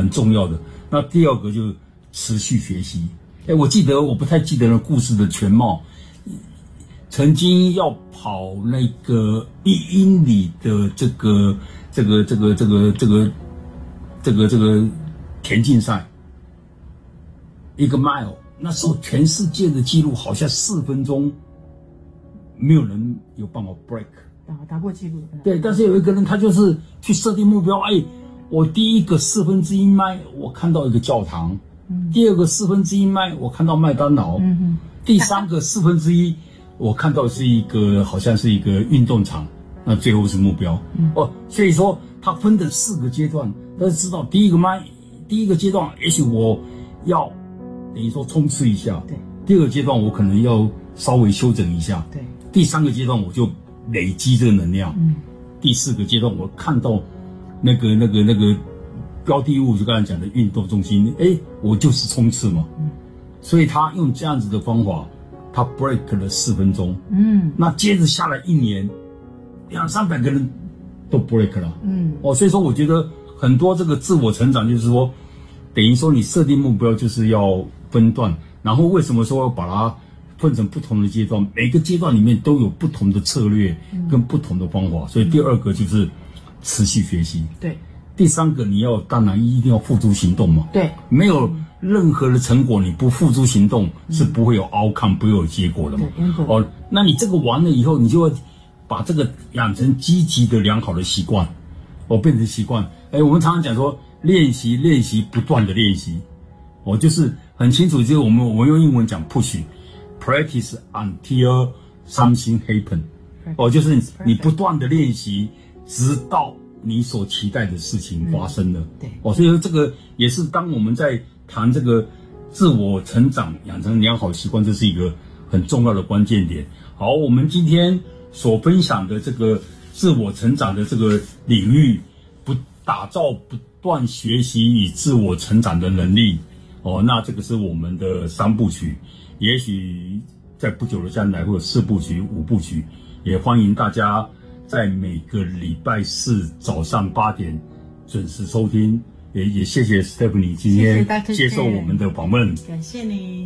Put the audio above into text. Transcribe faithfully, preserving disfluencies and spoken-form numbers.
很重要的。那第二个就是持续学习。哎，我记得我不太记得那故事的全貌。曾经要跑那个一英里的这个这个这个这个这个这个这个田径赛，一个 mile， 那时候全世界的纪录好像四分钟，没有人有办法 break。 打打过记录。 对，但是有一个人他就是去设定目标，哎，我第一个四分之一迈我看到一个教堂，嗯、第二个四分之一迈我看到麦当劳，嗯哼，第三个四分之一。我看到是一个好像是一个运动场，那最后是目标。嗯、哦，所以说它分的四个阶段，大家知道第一个迈，第一个阶段也许我要等于说冲刺一下，对。第二个阶段我可能要稍微休整一下，对。第三个阶段我就累积这个能量，嗯。第四个阶段我看到那个那个那个标的物，就刚才讲的运动中心，哎，我就是冲刺嘛，嗯。所以他用这样子的方法。他 break 了四分钟，嗯，那接着下来一年，两三百个人都 break 了，嗯，哦，所以说我觉得很多这个自我成长就是说，等于说你设定目标就是要分段，然后为什么说把它分成不同的阶段，每个阶段里面都有不同的策略跟不同的方法，所以第二个就是持续学习，对，第三个你要当然一定要付诸行动嘛，对，没有。任何的成果你不付诸行动是不会有 outcome， 不会有结果的嘛。哦，那你这个完了以后，你就会把这个养成积极的良好的习惯，哦，变成习惯。哎，我们常常讲说练习练习不断的练习，哦，就是很清楚，就是我们我们用英文讲 push，practice until something happen， 哦，就是你不断的练习，直到你所期待的事情发生了。对，哦，所以说这个也是当我们在谈这个自我成长、养成良好习惯，这是一个很重要的关键点。好，我们今天所分享的这个自我成长的这个领域，不打造不断学习与自我成长的能力。哦，那这个是我们的三部曲，也许在不久的将来会有四部曲、五部曲，也欢迎大家在每个礼拜四早上八点准时收听。也也谢谢 Stephanie 今天接受我们的访问， 感谢你。